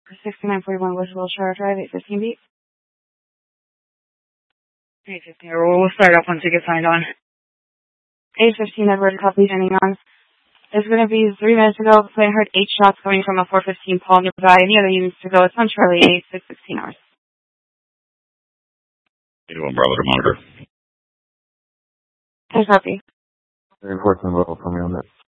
6941 West Wilshire Drive, 815 beat. 815, we'll start up once we get signed on. 815 Edward, copy, ending on. It's going to be 3 minutes ago. I heard 8 shots coming from a 415 Paul nearby. Any other units to go? It's on Charlie 8616 hours. 81 Bravo to monitor. Copy. Reinforcement level for me on that.